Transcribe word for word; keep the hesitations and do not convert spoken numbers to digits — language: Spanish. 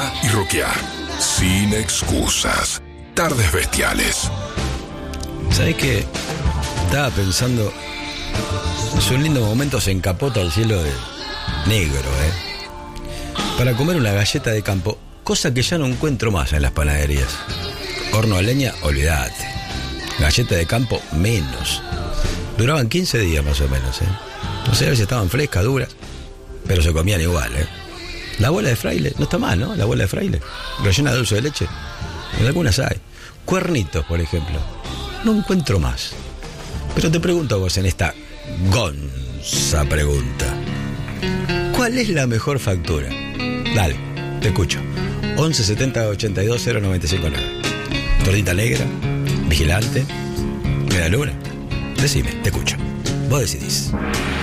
bailar y rockear. Sin excusas. Tardes Bestiales. ¿Sabés qué? Estaba pensando. Es un lindo momento, se encapota el cielo de negro, ¿eh? Para comer una galleta de campo, cosa que ya no encuentro más en las panaderías. Horno a leña, olvídate. Galleta de campo, menos. Duraban quince días más o menos, ¿eh? No sé a veces estaban frescas, duras, pero se comían igual, ¿eh? La bola de fraile, no está mal, ¿no? La bola de fraile, rellena de dulce de leche. En algunas hay. Cuernitos, por ejemplo. No encuentro más. Pero te pregunto a vos en esta gonza pregunta. ¿Cuál es la mejor factura? Dale, te escucho. once setenta ochenta y dos cero noventa y cinco nueve. Tortita negra, vigilante, media luna. Decime, te escucho. Vos decidís.